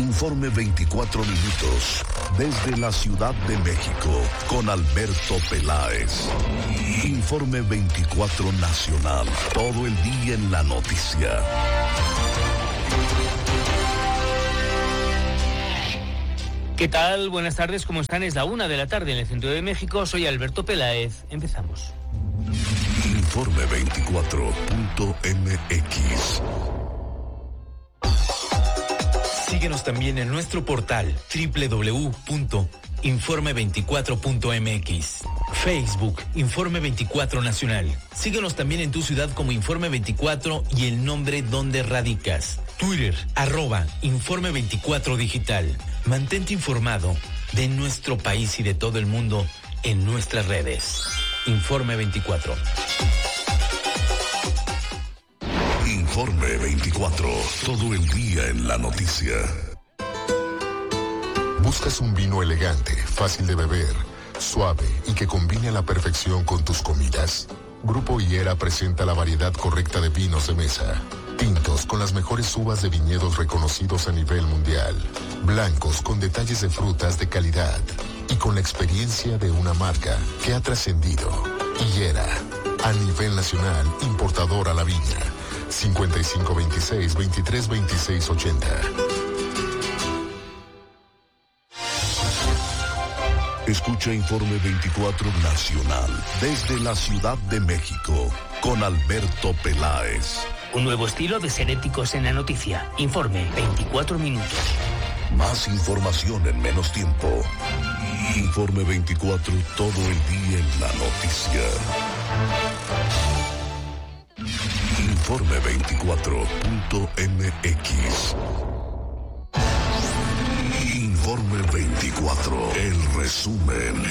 Informe 24 minutos desde la Ciudad de México con Alberto Peláez. Informe 24 nacional, todo el día en la noticia. ¿Qué tal? Buenas tardes, ¿cómo están? Es la 1 de la tarde en el centro de México. Soy Alberto Peláez. Empezamos. Informe 24.mx. Síguenos también en nuestro portal www.informe24.mx. Facebook, Informe 24 Nacional. Síguenos también en tu ciudad como Informe 24 y el nombre donde radicas. Twitter, @Informe 24 Digital. Mantente informado de nuestro país y de todo el mundo en nuestras redes. Informe 24. Informe 24, todo el día en la noticia. ¿Buscas un vino elegante, fácil de beber, suave y que combine a la perfección con tus comidas? Grupo Higuera presenta la variedad correcta de vinos de mesa. Tintos con las mejores uvas de viñedos reconocidos a nivel mundial. Blancos con detalles de frutas de calidad. Y con la experiencia de una marca que ha trascendido. Higuera, a nivel nacional, importador a la viña. 5526-232680. Escucha Informe 24 Nacional desde la Ciudad de México con Alberto Peláez. Un nuevo estilo de ser éticos en la noticia. Informe 24 minutos. Más información en menos tiempo. Informe 24, todo el día en la noticia. Informe 24.mx. Informe 24, el resumen.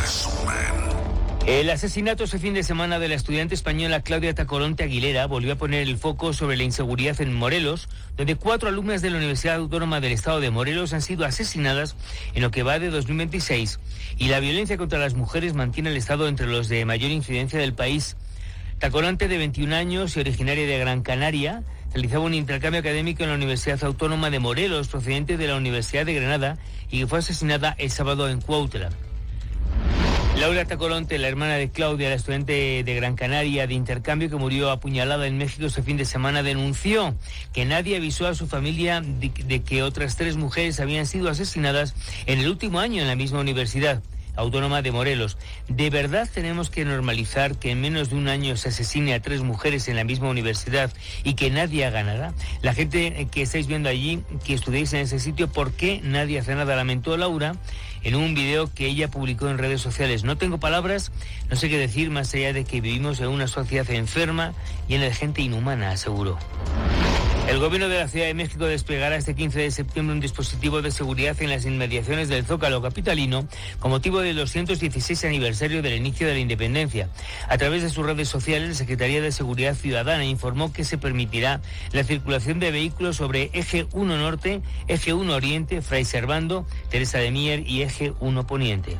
El asesinato ese fin de semana de la estudiante española Claudia Tacoronte Aguilera volvió a poner el foco sobre la inseguridad en Morelos, donde 4 alumnas de la Universidad Autónoma del Estado de Morelos han sido asesinadas en lo que va de 2026, y la violencia contra las mujeres mantiene el estado entre los de mayor incidencia del país. Tacoronte, de 21 años y originaria de Gran Canaria, realizaba un intercambio académico en la Universidad Autónoma de Morelos, procedente de la Universidad de Granada, y que fue asesinada el sábado en Cuautla. Laura Tacoronte, la hermana de Claudia, la estudiante de Gran Canaria de intercambio que murió apuñalada en México este fin de semana, denunció que nadie avisó a su familia de que otras 3 mujeres habían sido asesinadas en el último año en la misma Universidad Autónoma de Morelos. ¿De verdad tenemos que normalizar que en menos de un año se asesine a 3 mujeres en la misma universidad y que nadie haga nada? La gente que estáis viendo allí, que estudiáis en ese sitio, ¿por qué nadie hace nada?, lamentó Laura en un video que ella publicó en redes sociales. No tengo palabras, no sé qué decir más allá de que vivimos en una sociedad enferma llena de gente inhumana, aseguró. El gobierno de la Ciudad de México desplegará este 15 de septiembre un dispositivo de seguridad en las inmediaciones del Zócalo capitalino con motivo del 216 aniversario del inicio de la independencia. A través de sus redes sociales, la Secretaría de Seguridad Ciudadana informó que se permitirá la circulación de vehículos sobre Eje 1 Norte, Eje 1 Oriente, Fray Servando, Teresa de Mier y Eje 1 Poniente.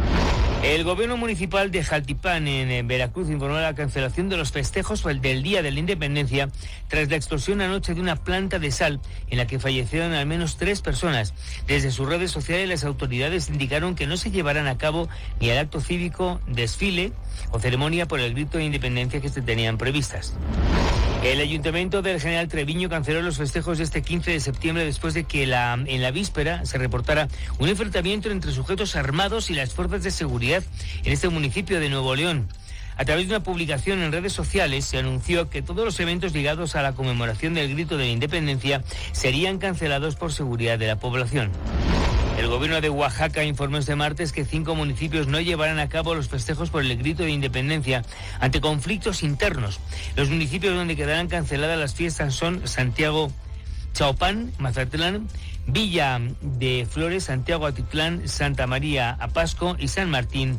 El gobierno municipal de Jaltipán, en Veracruz, informó la cancelación de los festejos del Día de la Independencia tras la explosión anoche de una planta de sal en la que fallecieron al menos 3 personas. Desde sus redes sociales, las autoridades indicaron que no se llevarán a cabo ni el acto cívico, desfile o ceremonia por el grito de independencia que se tenían previstas. El Ayuntamiento del General Treviño canceló los festejos de este 15 de septiembre después de que en la víspera se reportara un enfrentamiento entre sujetos armados y las fuerzas de seguridad en este municipio de Nuevo León. A través de una publicación en redes sociales se anunció que todos los eventos ligados a la conmemoración del grito de la independencia serían cancelados por seguridad de la población. El gobierno de Oaxaca informó este martes que 5 municipios no llevarán a cabo los festejos por el grito de independencia ante conflictos internos. Los municipios donde quedarán canceladas las fiestas son Santiago Chaopán, Mazatlán, Villa de Flores, Santiago Atitlán, Santa María Apasco y San Martín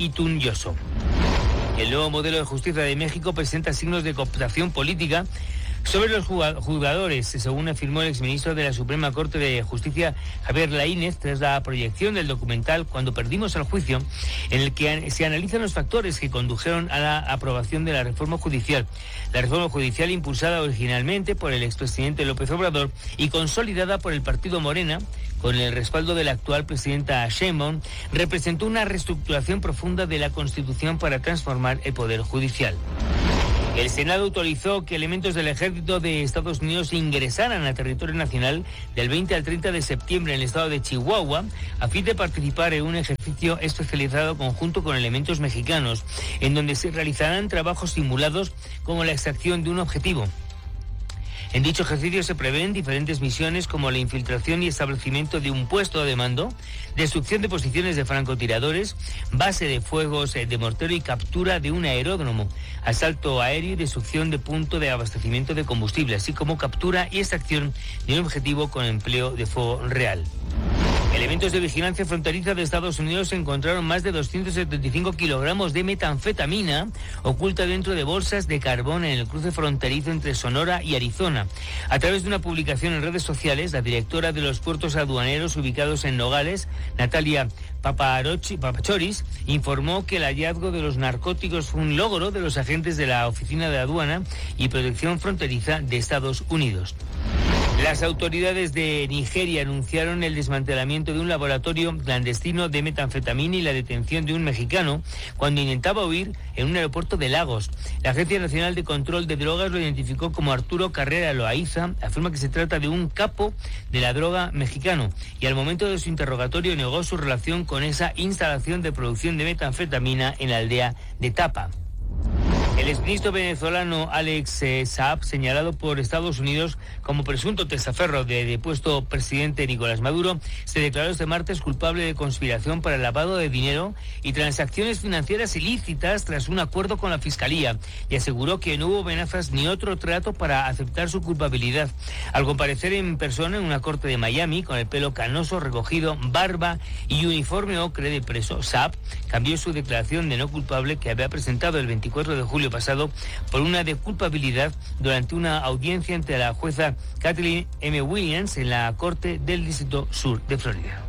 Itunyoso. El nuevo modelo de justicia de México presenta signos de cooptación política Sobre los jugadores, según afirmó el exministro de la Suprema Corte de Justicia, Javier Laínez, tras la proyección del documental Cuando perdimos el juicio, en el que se analizan los factores que condujeron a la aprobación de la reforma judicial. La reforma judicial impulsada originalmente por el expresidente López Obrador y consolidada por el partido Morena, con el respaldo de la actual presidenta Sheinbaum, representó una reestructuración profunda de la Constitución para transformar el Poder Judicial. El Senado autorizó que elementos del ejército de Estados Unidos ingresaran al territorio nacional del 20 al 30 de septiembre en el estado de Chihuahua a fin de participar en un ejercicio especializado conjunto con elementos mexicanos, en donde se realizarán trabajos simulados como la extracción de un objetivo. En dicho ejercicio se prevén diferentes misiones como la infiltración y establecimiento de un puesto de mando, destrucción de posiciones de francotiradores, base de fuegos de mortero y captura de un aeródromo, asalto aéreo y destrucción de punto de abastecimiento de combustible, así como captura y extracción de un objetivo con empleo de fuego real. Elementos de vigilancia fronteriza de Estados Unidos encontraron más de 275 kilogramos de metanfetamina oculta dentro de bolsas de carbón en el cruce fronterizo entre Sonora y Arizona. A través de una publicación en redes sociales, la directora de los puertos aduaneros ubicados en Nogales, Natalia Papachoris, informó que el hallazgo de los narcóticos fue un logro de los agentes de la Oficina de Aduana y Protección Fronteriza de Estados Unidos. Las autoridades de Nigeria anunciaron el desmantelamiento de un laboratorio clandestino de metanfetamina y la detención de un mexicano cuando intentaba huir en un aeropuerto de Lagos. La Agencia Nacional de Control de Drogas lo identificó como Arturo Carrera Loaiza, afirma que se trata de un capo de la droga mexicano y al momento de su interrogatorio negó su relación con esa instalación de producción de metanfetamina en la aldea de Tapa. El exministro venezolano Alex Saab, señalado por Estados Unidos como presunto testaferro del depuesto presidente Nicolás Maduro, se declaró este martes culpable de conspiración para el lavado de dinero y transacciones financieras ilícitas tras un acuerdo con la Fiscalía y aseguró que no hubo amenazas ni otro trato para aceptar su culpabilidad. Al comparecer en persona en una corte de Miami, con el pelo canoso, recogido, barba y uniforme ocre de preso, Saab cambió su declaración de no culpable que había presentado el 24 de julio pasado por una de culpabilidad durante una audiencia ante la jueza Kathleen M. Williams en la Corte del Distrito Sur de Florida.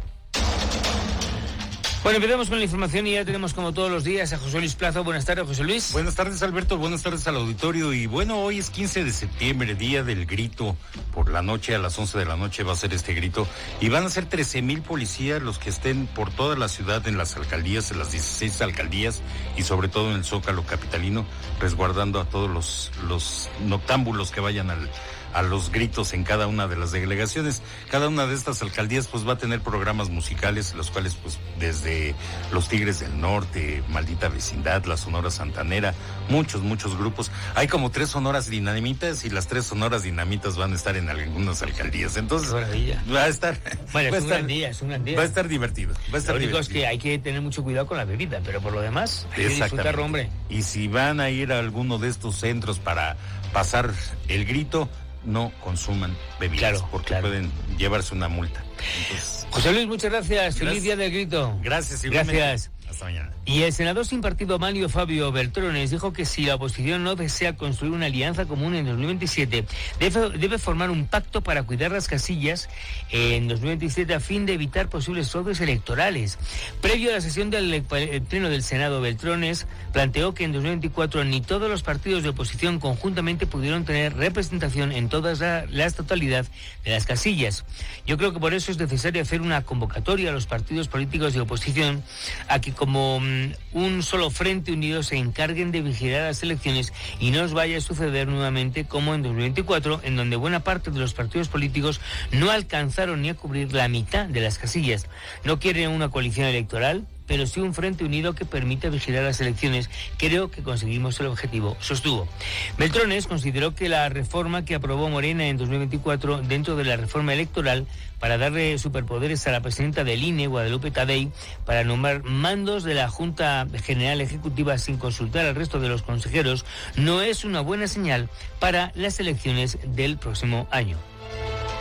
Bueno, empezamos con la información y ya tenemos como todos los días a José Luis Plaza. Buenas tardes, José Luis. Buenas tardes, Alberto. Buenas tardes al auditorio. Y bueno, hoy es 15 de septiembre, día del grito. Por la noche, a las 11 de la noche va a ser este grito. Y van a ser 13,000 policías los que estén por toda la ciudad, en las alcaldías, en las 16 alcaldías y sobre todo en el Zócalo capitalino, resguardando a todos los noctámbulos que vayan a los gritos en cada una de las delegaciones. Cada una de estas alcaldías pues va a tener programas musicales, los cuales pues desde los Tigres del Norte, Maldita Vecindad, la Sonora Santanera, muchos grupos. Hay como 3 sonoras dinamitas y las 3 sonoras dinamitas van a estar en algunas alcaldías. Entonces va a estar... Bueno, es un gran día. Va a estar divertido. Lo único es que hay que tener mucho cuidado con la bebida, pero por lo demás hay que disfrutarlo, hombre. Y si van a ir a alguno de estos centros para pasar el grito, no consuman bebidas, porque pueden llevarse una multa. Entonces, José Luis, muchas gracias. Feliz día del grito. Gracias, igualmente. Gracias. Hasta mañana. Y el senador sin partido Manlio Fabio Beltrones dijo que si la oposición no desea construir una alianza común en 2027, debe formar un pacto para cuidar las casillas en 2027 a fin de evitar posibles fraudes electorales. Previo a la sesión del Pleno del Senado, Beltrones planteó que en 2024 ni todos los partidos de oposición conjuntamente pudieron tener representación en toda la totalidad de las casillas. Yo creo que por eso es necesario hacer una convocatoria a los partidos políticos de oposición a que como un solo frente unido se encarguen de vigilar las elecciones y no os vaya a suceder nuevamente como en 2024, en donde buena parte de los partidos políticos no alcanzaron ni a cubrir la mitad de las casillas. No quieren una coalición electoral, pero sí un frente unido que permita vigilar las elecciones. Creo que conseguimos el objetivo, sostuvo. Beltrones consideró que la reforma que aprobó Morena en 2024 dentro de la reforma electoral para darle superpoderes a la presidenta del INE, Guadalupe Tadei, para nombrar mandos de la Junta General Ejecutiva sin consultar al resto de los consejeros, no es una buena señal para las elecciones del próximo año.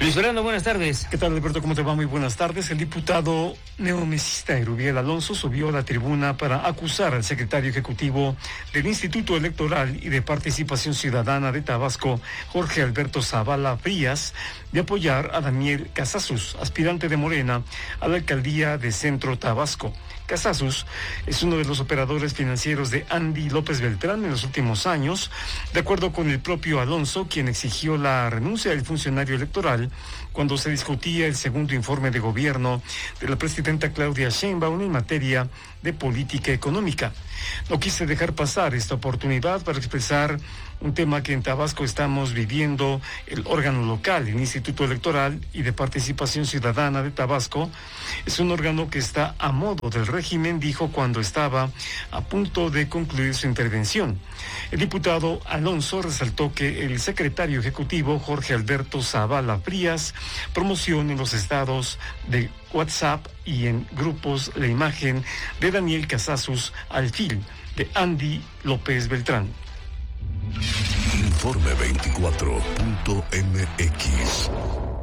Luis Fernando, buenas tardes. ¿Qué tal, Alberto? ¿Cómo te va? Muy buenas tardes. El diputado neomesista Erubiel Alonso subió a la tribuna para acusar al secretario ejecutivo del Instituto Electoral y de Participación Ciudadana de Tabasco, Jorge Alberto Zavala Frías, de apoyar a Daniel Casasus, aspirante de Morena a la alcaldía de Centro Tabasco. Casasus es uno de los operadores financieros de Andy López Beltrán en los últimos años, de acuerdo con el propio Alonso, quien exigió la renuncia del funcionario electoral cuando se discutía el segundo informe de gobierno de la presidenta Claudia Sheinbaum en materia de política económica. No quise dejar pasar esta oportunidad para expresar un tema que en Tabasco estamos viviendo. El órgano local, el Instituto Electoral y de Participación Ciudadana de Tabasco, es un órgano que está a modo del régimen, dijo cuando estaba a punto de concluir su intervención. El diputado Alonso resaltó que el secretario ejecutivo, Jorge Alberto Zavala Frías, promociona en los estados de WhatsApp y en grupos la imagen de Daniel Casasus alfil de Andy López Beltrán. Informe 24.mx.